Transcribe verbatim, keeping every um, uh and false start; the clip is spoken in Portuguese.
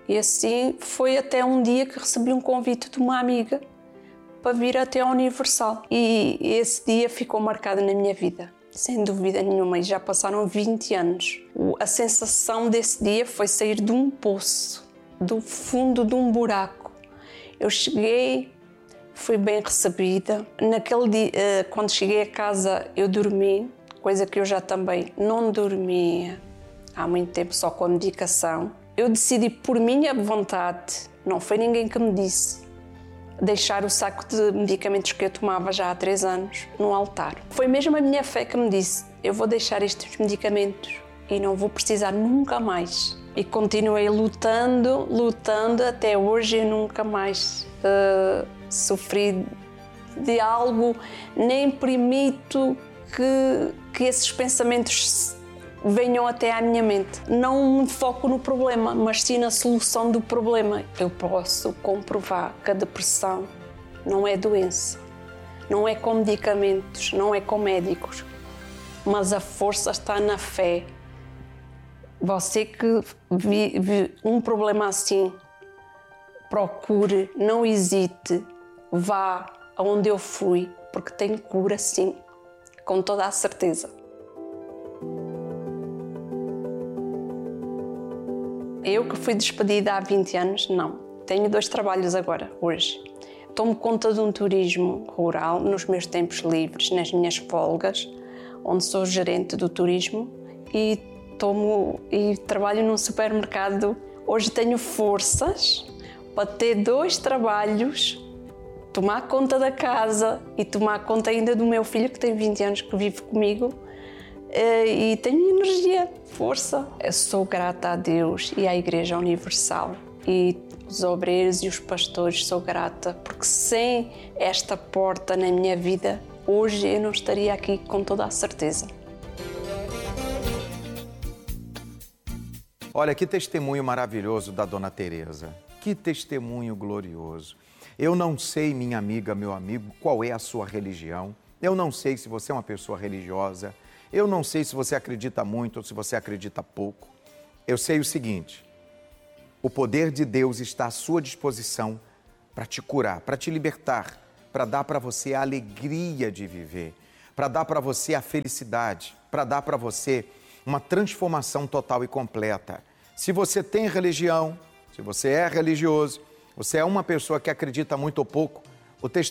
E assim foi até um dia que recebi um convite de uma amiga para vir até ao Universal. E esse dia ficou marcado na minha vida, sem dúvida nenhuma, e já passaram vinte anos. A sensação desse dia foi sair de um poço, do fundo de um buraco. Eu cheguei, fui bem recebida. Naquele dia, quando cheguei a casa, eu dormi, coisa que eu já também não dormia há muito tempo, só com a medicação. Eu decidi por minha vontade, não foi ninguém que me disse, deixar o saco de medicamentos que eu tomava já há três anos no altar. Foi mesmo a minha fé que me disse, eu vou deixar estes medicamentos e não vou precisar nunca mais. E continuei lutando, lutando, até hoje eu nunca mais uh, sofri de algo, nem permito que, que esses pensamentos venham até à minha mente. Não me foco no problema, mas sim na solução do problema. Eu posso comprovar que a depressão não é doença, não é com medicamentos, não é com médicos, mas a força está na fé. Você que vive um problema assim, procure, não hesite, vá aonde eu fui, porque tem cura sim, com toda a certeza. Eu que fui despedida há vinte anos, não. Tenho dois trabalhos agora, hoje. Tomo conta de um turismo rural nos meus tempos livres, nas minhas folgas, onde sou gerente do turismo e, tomo, e trabalho num supermercado. Hoje tenho forças para ter dois trabalhos, tomar conta da casa e tomar conta ainda do meu filho, que tem vinte anos, que vive comigo. E tenho energia, força. Eu sou grata a Deus e à Igreja Universal e os obreiros e os pastores, sou grata, porque sem esta porta na minha vida, hoje eu não estaria aqui com toda a certeza. Olha, que testemunho maravilhoso da Dona Teresa, que testemunho glorioso. Eu não sei, minha amiga, meu amigo, qual é a sua religião, eu não sei se você é uma pessoa religiosa, eu não sei se você acredita muito ou se você acredita pouco. Eu sei o seguinte, o poder de Deus está à sua disposição para te curar, para te libertar, para dar para você a alegria de viver, para dar para você a felicidade, para dar para você uma transformação total e completa. Se você tem religião, se você é religioso, você é uma pessoa que acredita muito ou pouco, o